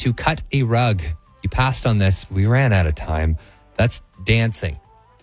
to cut a rug. You passed on this. We ran out of time. That's dancing.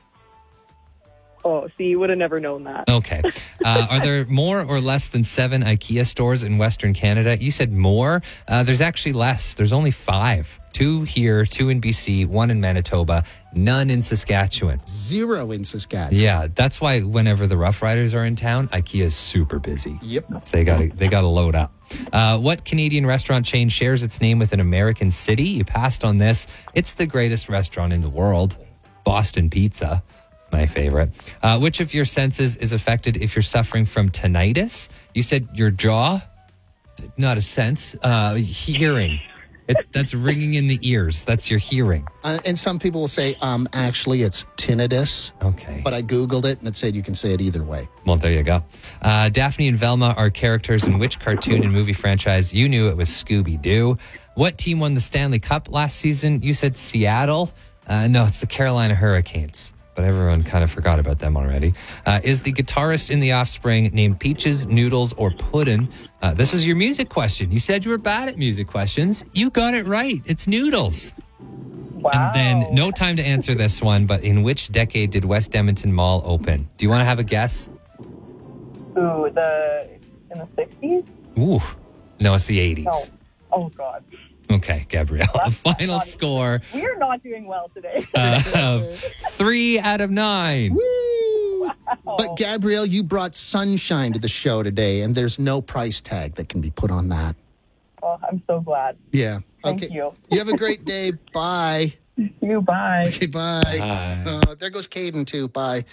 Oh, see, you would have never known that. Okay. Are there more or less than 7 IKEA stores in Western Canada? You said more. There's actually less. There's only 5. 2 here, 2 in BC, 1 in Manitoba, none in Saskatchewan. 0 in Saskatchewan. Yeah, that's why whenever the Rough Riders are in town, IKEA is super busy. Yep. So they gotta load up. What Canadian restaurant chain shares its name with an American city? You passed on this. It's the greatest restaurant in the world, Boston Pizza. My favorite. Which of your senses is affected if you're suffering from tinnitus? You said your jaw, not a sense. Hearing. That's ringing in the ears. That's your hearing. And some people will say, actually, it's tinnitus. Okay. But I Googled it and it said you can say it either way. Well, there you go. Daphne and Velma are characters in which cartoon and movie franchise? You knew it was Scooby-Doo. What team won the Stanley Cup last season? You said Seattle. No, it's the Carolina Hurricanes. But everyone kind of forgot about them already. Is the guitarist in The Offspring named Peaches, Noodles, or Puddin'? This was your music question. You said you were bad at music questions. You got it right. It's Noodles. Wow. And then, no time to answer this one, but in which decade did West Edmonton Mall open? Do you want to have a guess? Ooh, in the 60s? Ooh. No, it's the 80s. No. Oh, God. Okay, Gabrielle. The final score. We are not doing well today. 3 out of 9. Woo! Wow. But Gabrielle, you brought sunshine to the show today, and there's no price tag that can be put on that. Oh, I'm so glad. Yeah. Thank okay. you. You have a great day. Bye. You, bye. Okay, bye. There goes Caden, too. Bye.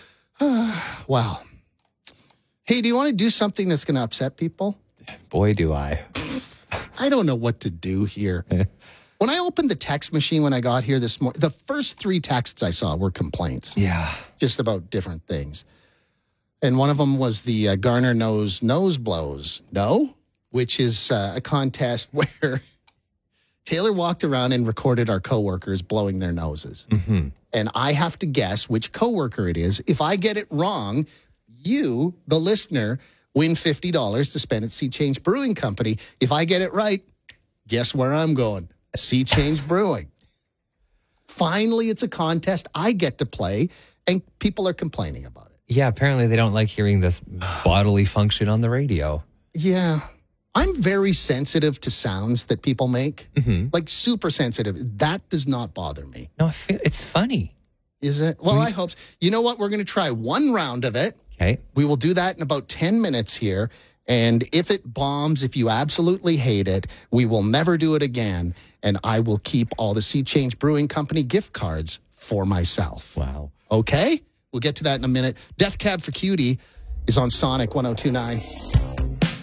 Wow. Hey, do you want to do something that's going to upset people? Boy, do I. I don't know what to do here. When I opened the text machine when I got here this morning, the first 3 texts I saw were complaints. Yeah. Just about different things. And one of them was the Garner Knows Nose Blows. No? Which is a contest where Taylor walked around and recorded our coworkers blowing their noses. Mm-hmm. And I have to guess which coworker it is. If I get it wrong, you, the listener, win $50 to spend at Sea Change Brewing Company. If I get it right, guess where I'm going? Sea Change Brewing. Finally, it's a contest I get to play, and people are complaining about it. Yeah, apparently they don't like hearing this bodily function on the radio. Yeah. I'm very sensitive to sounds that people make. Mm-hmm. Like super sensitive. That does not bother me. No, it's funny. Is it? Well, I hope so. You know what? We're going to try one round of it. Okay. We will do that in about 10 minutes here. And if it bombs, if you absolutely hate it, we will never do it again. And I will keep all the Sea Change Brewing Company gift cards for myself. Wow. Okay? We'll get to that in a minute. Death Cab for Cutie is on Sonic 102.9.